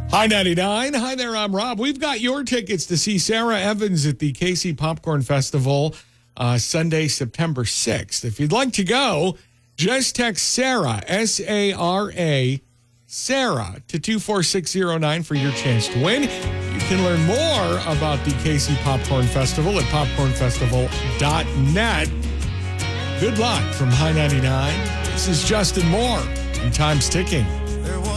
Hi, 99. Hi there, I'm Rob. We've got your tickets to see Sarah Evans at the KC Popcorn Festival Sunday, September 6th. If you'd like to go, just text Sarah, S-A-R-A, Sarah, to 24609 for your chance to win. You can learn more about the KC Popcorn Festival at popcornfestival.net. Good luck from High 99. This is Justin Moore, and time's ticking.